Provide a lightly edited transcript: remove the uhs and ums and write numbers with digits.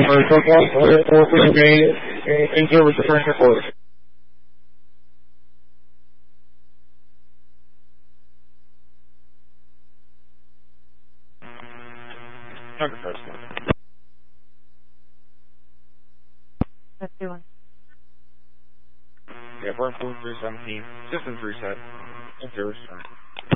for truck 144 in service to Frank Force. Let's do one. Yeah, 14317. Systems reset. In service.